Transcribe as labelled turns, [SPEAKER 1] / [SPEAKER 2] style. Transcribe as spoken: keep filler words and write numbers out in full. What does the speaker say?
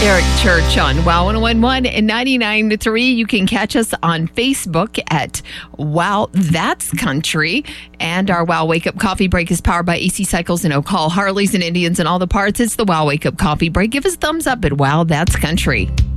[SPEAKER 1] Eric Church on Wow one oh one point one and ninety-nine point three. You can catch us on Facebook at Wow That's Country. And our Wow Wake Up Coffee Break is powered by A C Cycles and Oak Hall, Harleys and Indians and all the parts. It's the Wow Wake Up Coffee Break. Give us a thumbs up at Wow That's Country.